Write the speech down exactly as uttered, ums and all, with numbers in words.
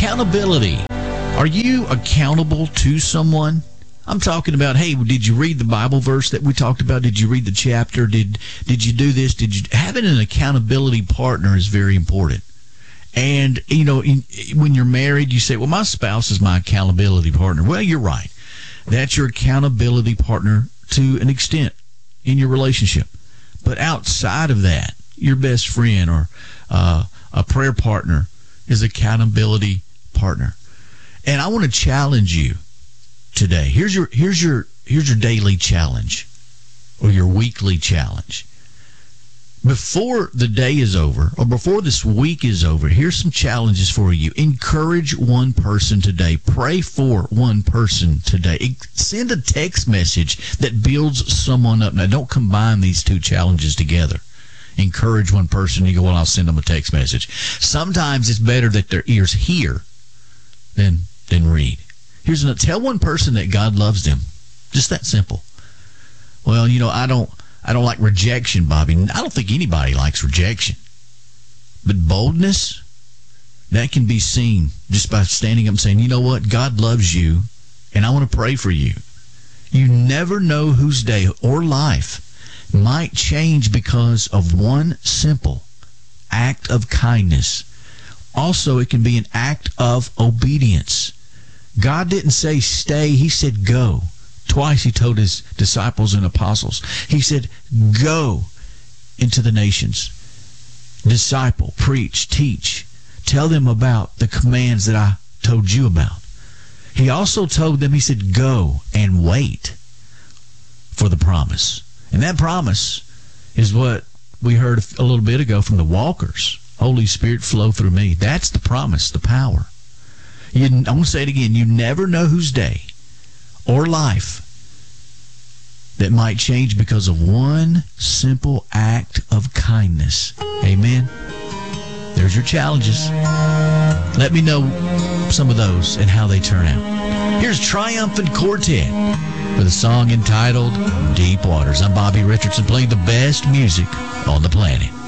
Accountability. Are you accountable to someone? I'm talking about, hey, did you read the Bible verse that we talked about? Did you read the chapter? Did did you do this? Did you having an accountability partner is very important. And, you know, in, when you're married, you say, well, my spouse is my accountability partner. Well, you're right. That's your accountability partner to an extent in your relationship. But outside of that, your best friend or uh, a prayer partner is accountability partner. And I want to challenge you today. Here's your here's your here's your daily challenge or your weekly challenge. Before the day is over or before this week is over, here's some challenges for you. Encourage one person today. Pray for one person today. Send a text message that builds someone up. Now, don't combine these two challenges together. Encourage one person. You go, well, I'll send them a text message. Sometimes it's better that their ears hear than, than read. Here's another. Tell one person that God loves them. Just that simple. Well, you know, I don't. I don't like rejection, Bobby. I don't think anybody likes rejection. But boldness, that can be seen just by standing up and saying, you know what? God loves you, and I want to pray for you. You never know whose day or life might change because of one simple act of kindness. Also, it can be an act of obedience. God didn't say stay. He said go. Twice he told his disciples and apostles. He said, go into the nations. Disciple, preach, teach. Tell them about the commands that I told you about. He also told them, he said, go and wait for the promise. And that promise is what we heard a little bit ago from the Walkers. Holy Spirit, flow through me. That's the promise, the power. You, I'm going to say it again. You never know whose day or life that might change because of one simple act of kindness. Amen. There's your challenges. Let me know some of those and how they turn out. Here's Triumphant Quartet with a song entitled Deep Waters. I'm Bobby Richardson, playing the best music on the planet.